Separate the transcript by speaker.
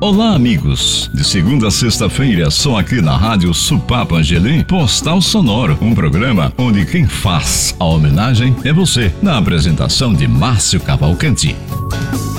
Speaker 1: Olá, amigos. De segunda a sexta-feira, só aqui na Rádio Supapa Angelim, Postal Sonoro, um programa onde quem faz a homenagem é você, na apresentação de Márcio Cavalcanti.